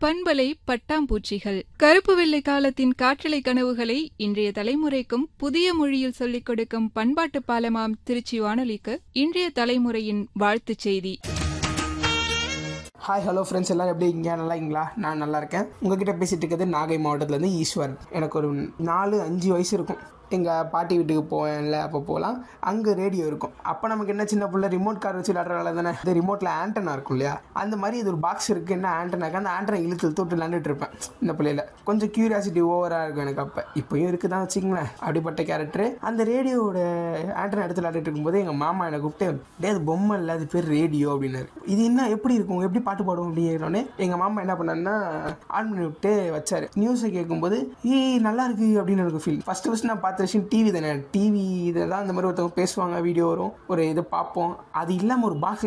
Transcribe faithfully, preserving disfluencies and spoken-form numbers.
பண்பலை பட்டாம்பூச்சிகள் கருப்பு வெள்ளை காலத்தின் காற்றலை கனவுகளை இன்றைய தலைமுறைக்கும் புதிய மொழியில் சொல்லிக் கொடுக்கும் பண்பாட்டு பாலமாம் திருச்சி வானொலிக்கு இன்றைய தலைமுறையின் வாழ்த்துச் செய்தி. ஹாய் ஹலோ ஃப்ரெண்ட்ஸ், எல்லோரும் எப்படி இருக்கீங்க? நல்லா இருக்கீங்களா? நான் நல்லா இருக்கேன். உங்ககிட்ட பேசிகிட்டு இருக்கிறது நாகை மாவட்டத்துலேருந்து ஈஸ்வரன். எனக்கு ஒரு நாலு அஞ்சு வயசு இருக்கும். எங்கள் பாட்டி வீட்டுக்கு போவேன்ல, அப்போ போகலாம். அங்கே ரேடியோ இருக்கும். அப்போ நமக்கு என்ன, சின்ன பிள்ளை ரிமோட் கார் வச்சு விளாட்றனால தானே, இந்த ரிமோட்டில் ஆண்டனா இருக்கும் இல்லையா, அந்த மாதிரி இது ஒரு பாக்ஸ் இருக்குது. என்ன ஆண்டனாக்கு அந்த ஆண்டனை இழுத்து இழுத்து விட்டு விளாண்டுட்டு இருப்பேன். இந்த பிள்ளையில கொஞ்சம் க்யூரியாசிட்டி ஓவராக இருக்கும் எனக்கு. அப்போ இப்போயும் இருக்குது தான் வச்சுங்களேன், அப்படிப்பட்ட கேரக்டரு. அந்த ரேடியோவோட ஆண்டனை எடுத்து விளாண்டுட்டு இருக்கும்போது எங்கள் மாமா என்னை கூப்பிட்டு, டே அது பொம்மை இல்லை, அது பேர் ரேடியோ அப்படின்னாரு. இது என்ன எப்படி இருக்கும், எப்படி பாட்டு பாடுவோம் அப்படின்னே எங்கள் மாமா என்ன பண்ணாருன்னா ஆன் பண்ணி விட்டு வச்சாரு. நியூஸை கேட்கும்போது ஈ நல்லா இருக்கு அப்படின்னு எனக்கு ஃபீல். ஃபர்ஸ்ட் ஃபர்ஸ்ட் நான் பார்த்த விஷயம் டிவி தானே. டிவி இதை தான் இந்த மாதிரி ஒருத்தவங்க பேசுவாங்க, வீடியோ வரும், ஒரு இதை பார்ப்போம். அது இல்லாமல் ஒரு பாக்ஸ்